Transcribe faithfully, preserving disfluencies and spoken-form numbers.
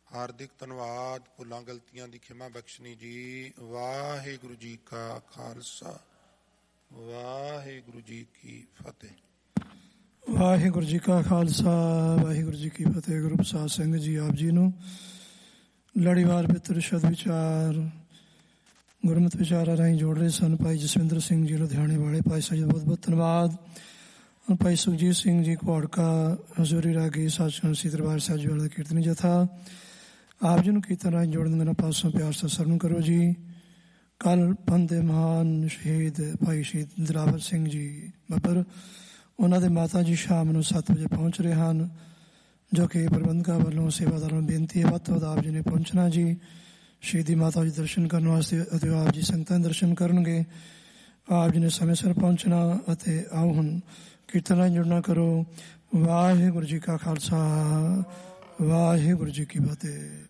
ਹਾਰਦਿਕ ਧੰਨਵਾਦ। ਭੁੱਲਾਂ ਗਲਤੀਆਂ ਦੀ ਖਿਮਾ ਬਖਸ਼ਣੀ ਜੀ। ਵਾਹਿਗੁਰੂ ਜੀ ਕਾ ਖਾਲਸਾ, ਵਾਹਿਗੁਰੂ ਜੀ ਕੀ ਫਤਿਹ। ਵਾਹਿਗੁਰੂ ਜੀ ਕਾ ਖਾਲਸਾ, ਵਾਹਿਗੁਰੂ ਜੀ ਕੀ ਫਤਿਹ। ਗੁਰੂ ਪ੍ਰਸਾਦ ਸਿੰਘ ਜੀ ਆਪ ਜੀ ਨੂੰ ਲੜੀਵਾਰ ਪਿੱਤਰ ਸ਼ਬਦ ਵਿਚਾਰ ਗੁਰਮਤਿ ਵਿਚਾਰਾਂ ਰਾਹੀਂ ਜੋੜ ਰਹੇ ਸਨ ਭਾਈ ਜਸਵਿੰਦਰ ਸਿੰਘ ਜੀ ਲੁਧਿਆਣੇ ਵਾਲੇ। ਭਾਈ ਸਾਹਿਬ ਬਹੁਤ ਬਹੁਤ ਧੰਨਵਾਦ। ਭਾਈ ਸੁਖਜੀਤ ਸਿੰਘ ਜੀ ਘੋੜਕਾ ਹਜ਼ੂਰੀ ਰਾਗੀ ਸੱਚਖੰਡ ਸ੍ਰੀ ਦਰਬਾਰ ਸਾਹਿਬ ਜੀ ਵਾਲਾ ਕੀਰਤਨੀ ਜਥਾ ਆਪ ਜੀ ਨੂੰ ਕੀਰਤਨ ਰਾਹੀਂ ਜੋੜਨ ਮੇਰਾ ਪਾਸੋਂ ਪਿਆਰ ਸਤਿ ਸਰਵਣ ਕਰੋ ਜੀ। ਕੱਲ੍ਹ ਪੰਥ ਦੇ ਮਹਾਨ ਸ਼ਹੀਦ ਭਾਈ ਸ਼ਹੀਦ ਦਿਲਾਵਰ ਸਿੰਘ ਜੀ ਬੱਬਰ, ਉਹਨਾਂ ਦੇ ਮਾਤਾ ਜੀ ਸ਼ਾਮ ਨੂੰ ਸੱਤ ਵਜੇ ਪਹੁੰਚ ਰਹੇ ਹਨ, ਜੋ ਕਿ ਪ੍ਰਬੰਧਕਾਂ ਵੱਲੋਂ ਸੇਵਾਦਾਰਾਂ ਨੂੰ ਬੇਨਤੀ ਹੈ ਵੱਧ ਤੋਂ ਵੱਧ ਆਪ ਜੀ ਨੇ ਪਹੁੰਚਣਾ ਜੀ ਸ਼ਹੀਦੀ ਮਾਤਾ ਜੀ ਦਰਸ਼ਨ ਕਰਨ ਵਾਸਤੇ, ਅਤੇ ਆਪ ਜੀ ਸੰਗਤਾਂ ਦੇ ਦਰਸ਼ਨ ਕਰਨਗੇ। ਆਪ ਜੀ ਨੇ ਸਮੇਂ ਸਿਰ ਪਹੁੰਚਣਾ ਅਤੇ ਆਓ ਹੁਣ ਕੀਰਤਨ ਨਾਲ ਜੁੜਨਾ ਕਰੋ। ਵਾਹਿਗੁਰੂ ਜੀ ਕਾ ਖਾਲਸਾ, ਵਾਹਿਗੁਰੂ ਜੀ ਕੀ ਫਤਿਹ।